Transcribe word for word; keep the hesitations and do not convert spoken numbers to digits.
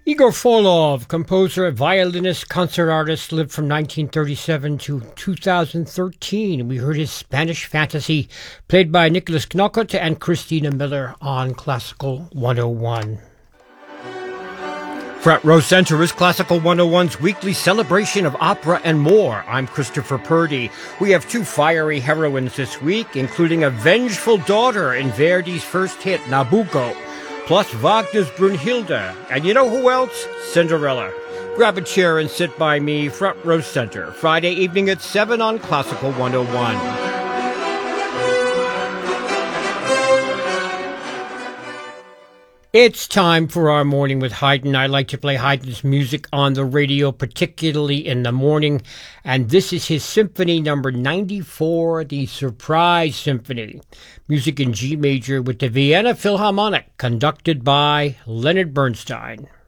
Igor Folov, composer, violinist, concert artist, lived from nineteen thirty-seven to two thousand thirteen. We heard his Spanish Fantasy, played by Nicholas Knockert and Christina Miller on Classical one oh one. Front Row Center is Classical one oh one's weekly celebration of opera and more. I'm Christopher Purdy. We have two fiery heroines this week, including a vengeful daughter in Verdi's first hit, Nabucco, plus Wagner's Brunhilde. And you know who else? Cinderella. Grab a chair and sit by me, Front Row Center, Friday evening at seven on Classical one oh one. It's time for our Morning with Haydn. I like to play Haydn's music on the radio, particularly in the morning. And this is his Symphony number ninety-four, the Surprise Symphony. Music in G major with the Vienna Philharmonic, conducted by Leonard Bernstein.